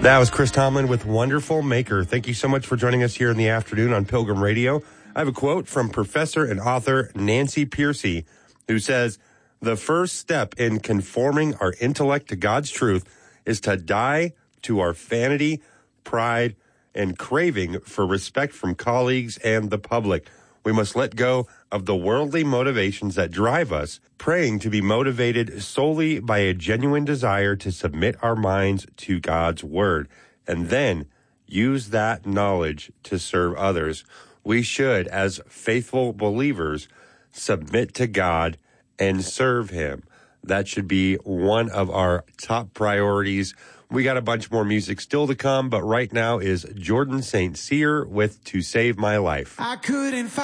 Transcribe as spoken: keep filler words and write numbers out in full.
That was Chris Tomlin with Wonderful Maker. Thank you so much for joining us here in the afternoon on Pilgrim Radio. I have a quote from professor and author Nancy Pearcey, who says, "The first step in conforming our intellect to God's truth is to die to our vanity, pride, and craving for respect from colleagues and the public. We must let go of the worldly motivations that drive us, praying to be motivated solely by a genuine desire to submit our minds to God's word, and then use that knowledge to serve others. We should, as faithful believers, submit to God and serve him." That should be one of our top priorities. We got a bunch more music still to come, but right now is Jordan Saint Cyr with "To Save My Life." I couldn't find